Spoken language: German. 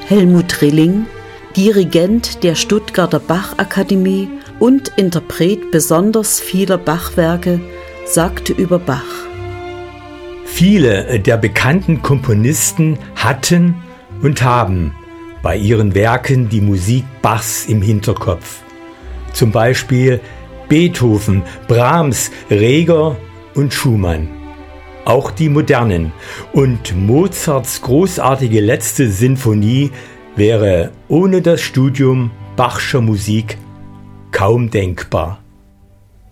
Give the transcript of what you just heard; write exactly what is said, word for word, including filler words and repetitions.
Helmut Rilling, Dirigent der Stuttgarter Bachakademie und Interpret besonders vieler Bachwerke, sagte über Bach: Viele der bekannten Komponisten hatten und haben bei ihren Werken die Musik Bachs im Hinterkopf. Zum Beispiel Beethoven, Brahms, Reger und Schumann. Auch die modernen. Und Mozarts großartige letzte Sinfonie wäre ohne das Studium Bachscher Musik kaum denkbar.